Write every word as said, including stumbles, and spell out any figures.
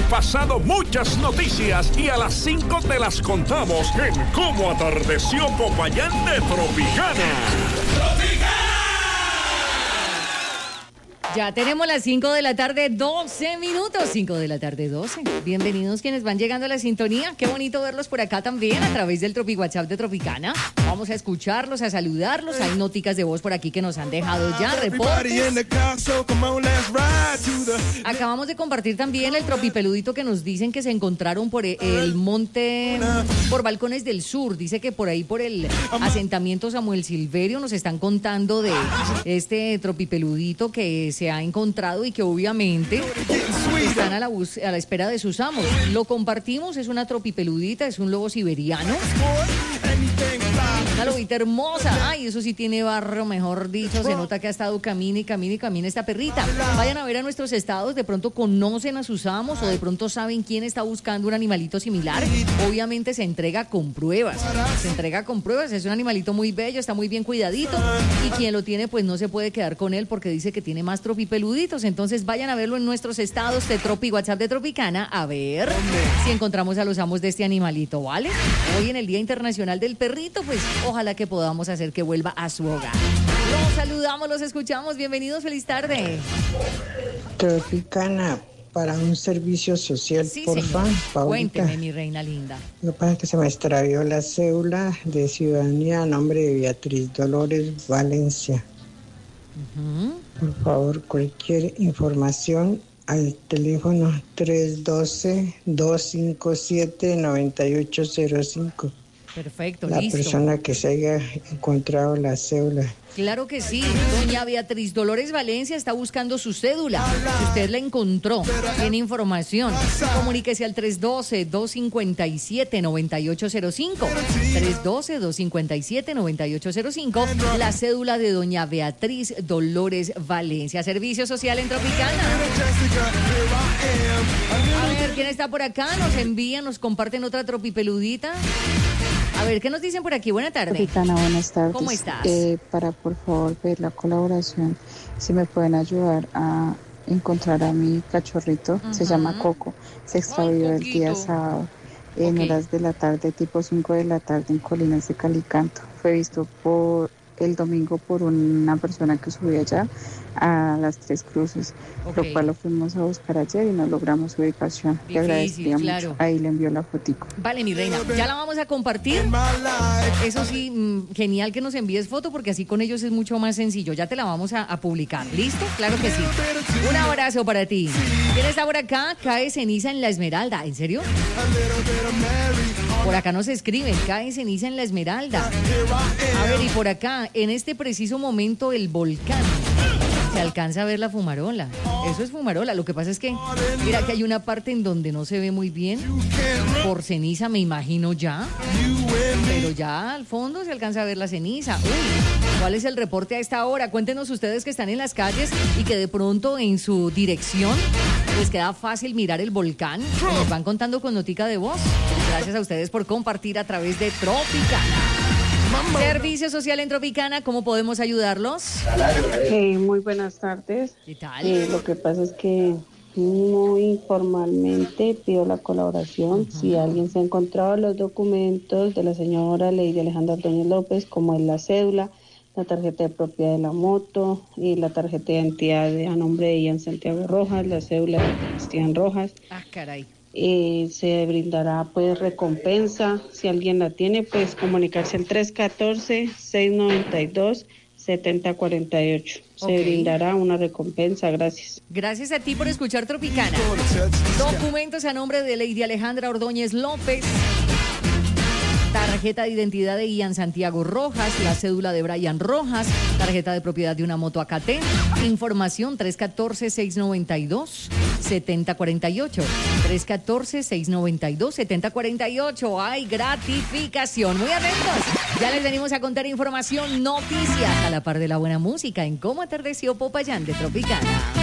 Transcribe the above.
pasado muchas noticias y a las cinco te las contamos en Cómo Atardeció Popayán de Tropicana. Ya tenemos las cinco de la tarde, doce minutos. cinco de la tarde, doce. Bienvenidos quienes van llegando a la sintonía. Qué bonito verlos por acá también a través del Tropi WhatsApp de Tropicana. Vamos a escucharlos, a saludarlos. Hay noticas de voz por aquí que nos han dejado ya, reportes. Acabamos de compartir también el tropipeludito que nos dicen que se encontraron por el monte, por Balcones del Sur. Dice que por ahí, por el asentamiento Samuel Silverio, nos están contando de este tropipeludito que se ha encontrado y que obviamente están a la, bus- a la espera de sus amos. Lo compartimos, es una tropipeludita, es un lobo siberiano. Una lobita hermosa. Ay, eso sí tiene barro, mejor dicho. Se nota que ha estado camina y camina y camina esta perrita. Vayan a ver a nuestros estados. De pronto conocen a sus amos o de pronto saben quién está buscando un animalito similar. Obviamente se entrega con pruebas. Se entrega con pruebas. Es un animalito muy bello, está muy bien cuidadito. Y quien lo tiene, pues no se puede quedar con él porque dice que tiene más tropipeluditos. Entonces vayan a verlo en nuestros estados de Tropi WhatsApp de Tropicana. A ver si encontramos a los amos de este animalito, ¿vale? Hoy en el Día Internacional del Perrito, pues ojalá que podamos hacer que vuelva a su hogar. Los saludamos, los escuchamos. Bienvenidos, feliz tarde. Tropicana, para un servicio social, Sí, porfa, señor. Paulita. Cuénteme, mi reina linda. Lo que pasa es que se me extravió la cédula de ciudadanía a nombre de Beatriz Dolores Valencia. Uh-huh. Por favor, cualquier información al teléfono tres uno dos, dos cinco siete, nueve ocho cero cinco. Perfecto, La listo. persona que se haya encontrado la cédula. Claro que sí. Doña Beatriz Dolores Valencia está buscando su cédula. Si usted la encontró, tiene información, comuníquese al tres uno dos, dos cinco siete, nueve ocho cero cinco. tres uno dos, dos cinco siete, nueve ocho cero cinco. La cédula de doña Beatriz Dolores Valencia. Servicio social en Tropicana. A ver, ¿quién está por acá? Nos envían, nos comparten otra tropipeludita. A ver, ¿qué nos dicen por aquí? Buena tarde. Tropicana, buenas tardes. ¿Cómo estás? Eh, para, por favor, pedir la colaboración, si me pueden ayudar a encontrar a mi cachorrito, uh-huh. Se llama Coco, se extravió el día sábado, en okay. horas de la tarde, tipo cinco de la tarde, en Colinas de Calicanto. Fue visto por el domingo por una persona que subía allá a las Tres Cruces, okay. Lo cual lo fuimos a buscar ayer y no logramos su ubicación. Le agradecería claro. mucho. Ahí le envió la fotico. Vale, mi reina, ya la vamos a compartir. Eso sí, mmm, genial que nos envíes foto porque así con ellos es mucho más sencillo. Ya te la vamos a, a publicar. ¿Listo? Claro que sí. Un abrazo para ti. ¿Quién está por acá? Cae ceniza en la Esmeralda. ¿En serio? Por acá nos escriben, cae ceniza en la Esmeralda. A ver, y por acá, en este preciso momento, el volcán. Se alcanza a ver la fumarola. Eso es fumarola. Lo que pasa es que, mira que hay una parte en donde no se ve muy bien. Por ceniza, me imagino ya. Pero ya al fondo se alcanza a ver la ceniza. Uy, ¿cuál es el reporte a esta hora? Cuéntenos ustedes que están en las calles y que de pronto en su dirección les queda fácil mirar el volcán. Nos van contando con notica de voz. Gracias a ustedes por compartir a través de Tropicana. Servicio social en Tropicana, ¿cómo podemos ayudarlos? Eh, muy buenas tardes. ¿Qué tal? Eh, lo que pasa es que muy informalmente pido la colaboración. Uh-huh. Si alguien se ha encontrado los documentos de la señora Lady Alejandra Ordóñez López, como es la cédula, la tarjeta de propiedad de la moto y la tarjeta de identidad de, a nombre de Ian Santiago Rojas, la cédula de Cristian Rojas. Ah, caray. Eh, se brindará pues recompensa. Si alguien la tiene, pues comunicarse al tres uno cuatro, seis nueve dos, siete cero cuatro ocho. Se okay. brindará una recompensa. Gracias. Gracias a ti por escuchar Tropicana. Documentos a nombre de Lady Alejandra Ordóñez López. Tarjeta de identidad de Ian Santiago Rojas, la cédula de Brian Rojas, tarjeta de propiedad de una moto A K T, información tres uno cuatro, seis nueve dos, siete cero cuatro ocho, tres uno cuatro, seis nueve dos, siete cero cuatro ocho, hay gratificación, muy atentos, ya les venimos a contar información, noticias, a la par de la buena música en Cómo Atardeció Popayán de Tropicana.